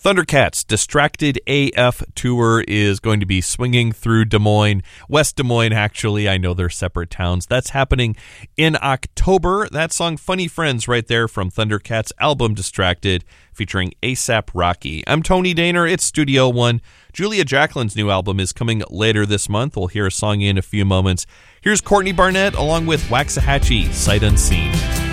Thundercats' Distracted AF tour is going to be swinging through Des Moines, West Des Moines, actually. I know they're separate towns. That's happening in October. That song, Funny Friends, right there from Thundercats' album Distracted, featuring A$AP Rocky. I'm Tony Daner. It's Studio One. Julia Jacqueline's new album is coming later this month. We'll hear a song in a few moments. Here's Courtney Barnett along with Waxahachie, Sight Unseen.